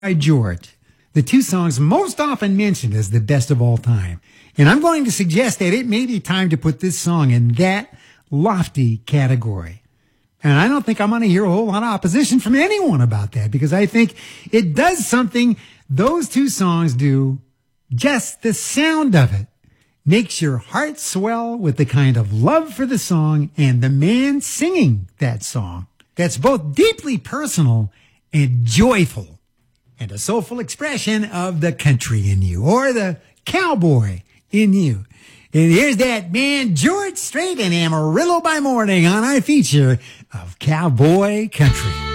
by George, the two songs most often mentioned as the best of all time. And I'm going to suggest that it may be time to put this song in that lofty category. And I don't think I'm going to hear a whole lot of opposition from anyone about that, because I think it does something those two songs do. Just the sound of it makes your heart swell with the kind of love for the song and the man singing that song that's both deeply personal and joyful, and a soulful expression of the country in you, or the cowboy in you. And here's that man, George Strait and Amarillo by Morning, on our feature of Cowboy Country.